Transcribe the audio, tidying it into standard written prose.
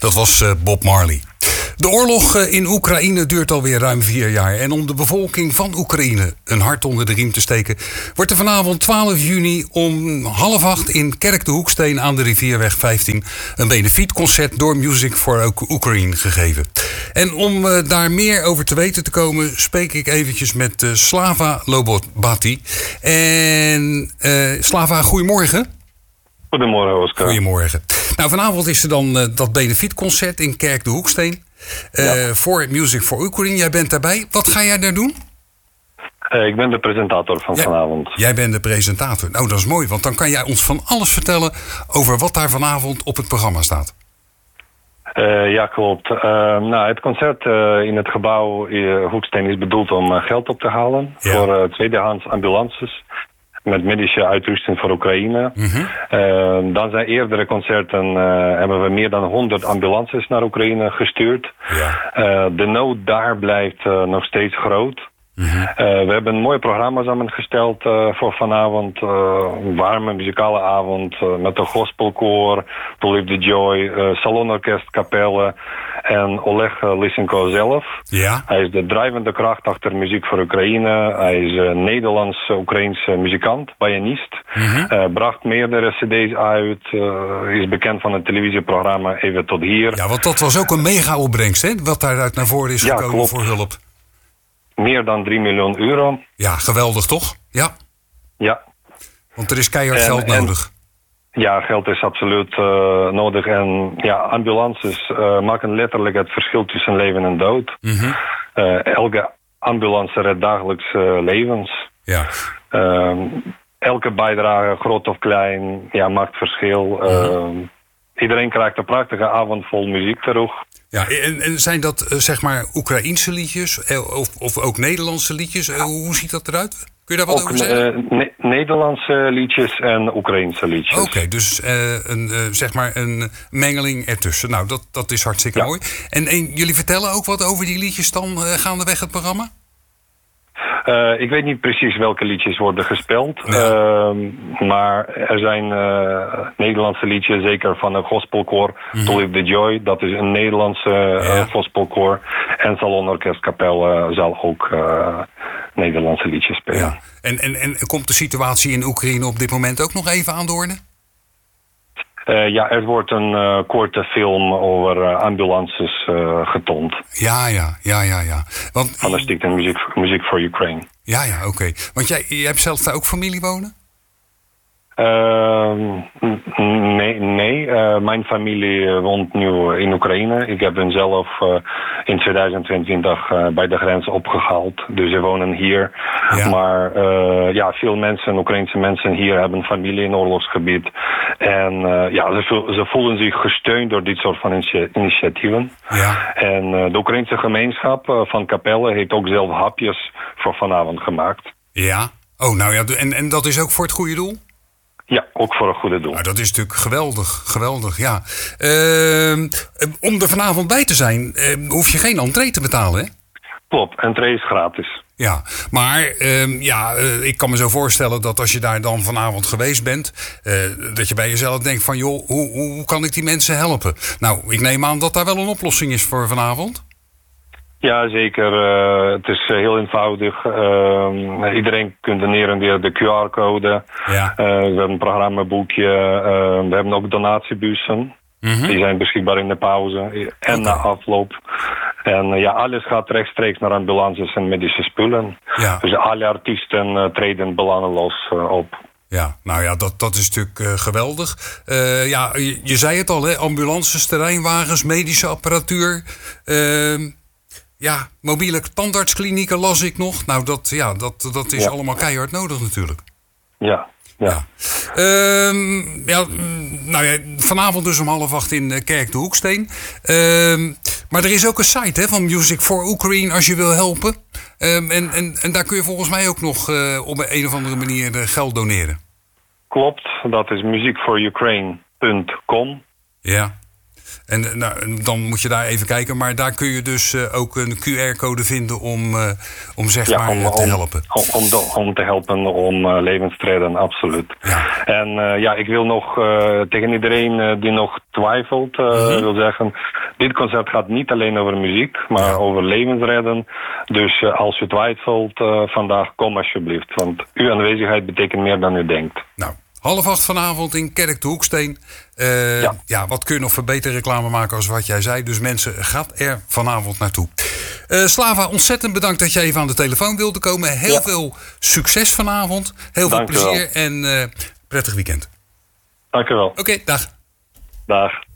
Dat was Bob Marley. De oorlog in Oekraïne duurt alweer ruim 4 jaar. En om de bevolking van Oekraïne een hart onder de riem te steken, wordt er vanavond 12 juni om 7:30 in Kerk de Hoeksteen aan de Rivierweg 15 een benefietconcert door Music for Ukraine gegeven. En om daar meer over te weten te komen, spreek ik eventjes met Slava Lobobati. En Slava, goedemorgen. Goedemorgen, Oscar. Goedemorgen. Nou, vanavond is er dan dat benefietconcert in Kerk de Hoeksteen. Voor Music for Ukraine. Jij bent daarbij. Wat ga jij daar doen? Ik ben de presentator van vanavond. Jij bent de presentator. Nou, dat is mooi, want dan kan jij ons van alles vertellen over wat daar vanavond op het programma staat. Ja, klopt. Het concert in het gebouw Hoeksteen is bedoeld om geld op te halen voor tweedehands ambulances met medische uitrusting voor Oekraïne. Dan zijn eerdere concerten hebben we meer dan 100 ambulances naar Oekraïne gestuurd. De nood daar blijft nog steeds groot. We hebben een mooi programma samengesteld voor vanavond. Een warme muzikale avond met een gospelkoor, To Live the Joy, salonorkest, kapellen en Oleg Lysenko zelf. Ja. Hij is de drijvende kracht achter Muziek voor Oekraïne. Hij is een Nederlands-Oekraïense muzikant, pianist. Bracht meerdere cd's uit. Is bekend van het televisieprogramma Even tot hier. Ja, want dat was ook een mega-opbrengst, hè? Wat daaruit naar voren is gekomen klopt. voor hulp. Meer dan 3 miljoen euro. Ja, geweldig toch? Ja. Want er is keihard geld nodig. Ja, geld is absoluut nodig. En ja, ambulances maken letterlijk het verschil tussen leven en dood. Elke ambulance redt dagelijks levens. Ja. Elke bijdrage, groot of klein, maakt verschil. Iedereen krijgt een prachtige avond vol muziek terug. Ja, en zijn dat zeg maar Oekraïense liedjes of ook Nederlandse liedjes? Hoe ziet dat eruit? Kun je daar wat over zeggen? Nederlandse liedjes en Oekraïense liedjes. Oké, dus zeg maar een mengeling ertussen. Nou, dat is hartstikke mooi. En jullie vertellen ook wat over die liedjes dan gaandeweg het programma? Ik weet niet precies welke liedjes worden gespeeld. Maar er zijn Nederlandse liedjes, zeker van een gospelkoor. To Live the Joy, dat is een Nederlandse gospelkoor. En Salonorkest Kapel zal ook Nederlandse liedjes spelen. Ja. En komt de situatie in Oekraïne op dit moment ook nog even aan de orde? Er wordt een korte film over ambulances getoond. Ja. Want, van de stichting Music for Ukraine. Ja, oké. Want jij hebt zelf daar ook familie wonen? Nee. Mijn familie woont nu in Oekraïne. Ik heb hen zelf in 2022 bij de grens opgehaald. Dus ze wonen hier. Ja. Maar veel mensen, Oekraïnse mensen hier hebben familie in oorlogsgebied. En ze voelen zich gesteund door dit soort van initiatieven. Ja. En de Oekraïnse gemeenschap van Kapelle heeft ook zelf hapjes voor vanavond gemaakt. Ja. Oh, nou ja. En dat is ook voor het goede doel? Ja, ook voor een goede doel. Nou, dat is natuurlijk geweldig, ja. Om er vanavond bij te zijn, hoef je geen entree te betalen, hè? Klopt, entree is gratis. Ja, maar ik kan me zo voorstellen dat als je daar dan vanavond geweest bent, dat je bij jezelf denkt van, joh, hoe kan ik die mensen helpen? Nou, ik neem aan dat daar wel een oplossing is voor vanavond. Ja, zeker. Het is heel eenvoudig. Iedereen kunt doneren via de QR-code. Ja. We hebben een programmaboekje. We hebben ook donatiebussen. Die zijn beschikbaar in de pauze en na afloop. En alles gaat rechtstreeks naar ambulances en medische spullen. Ja. Dus alle artiesten treden belangeloos op. Ja, nou ja, dat is natuurlijk geweldig. Je zei het al, hè? Ambulances, terreinwagens, medische apparatuur. Mobiele tandartsklinieken las ik nog. Nou, dat is allemaal keihard nodig natuurlijk. Ja. Vanavond dus om 7:30 in Kerk de Hoeksteen. Maar er is ook een site van Music for Ukraine als je wil helpen. En daar kun je volgens mij ook nog op een of andere manier geld doneren. Klopt, dat is musicforukraine.com. Ja. En dan moet je daar even kijken. Maar daar kun je dus ook een QR-code vinden om te helpen. Om te helpen, om levens te redden, absoluut. Ja. En ik wil nog tegen iedereen die nog twijfelt, wil zeggen, dit concert gaat niet alleen over muziek, maar over levensredden. Dus als u twijfelt vandaag, kom alsjeblieft. Want uw aanwezigheid betekent meer dan u denkt. Nou, 7:30 vanavond in Kerk de Hoeksteen. Wat kun je nog voor betere reclame maken als wat jij zei? Dus mensen, gaat er vanavond naartoe. Slava, ontzettend bedankt dat je even aan de telefoon wilde komen. Heel veel succes vanavond. Heel veel plezier en prettig weekend. Dank u wel. Oké, dag. Dag.